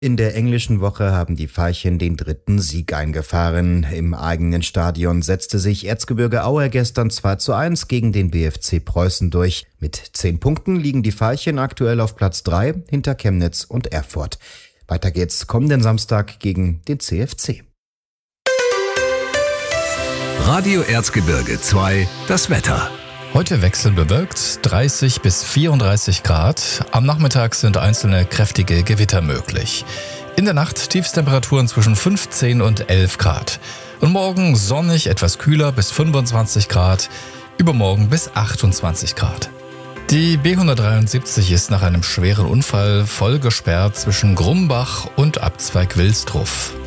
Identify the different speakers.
Speaker 1: In der englischen Woche haben die Veilchen den dritten Sieg eingefahren. Im eigenen Stadion setzte sich Erzgebirge Aue gestern 2:1 gegen den BFC Preußen durch. Mit 10 Punkten liegen die Veilchen aktuell auf Platz 3 hinter Chemnitz und Erfurt. Weiter geht's kommenden Samstag gegen den CFC.
Speaker 2: Radio Erzgebirge 2, das Wetter.
Speaker 3: Heute wechselnd bewölkt, 30 bis 34 Grad. Am Nachmittag sind einzelne kräftige Gewitter möglich. In der Nacht Tiefstemperaturen zwischen 15 und 11 Grad. Und morgen sonnig, etwas kühler bis 25 Grad. Übermorgen bis 28 Grad. Die B173 ist nach einem schweren Unfall voll gesperrt zwischen Grumbach und Abzweig Wilsdruf.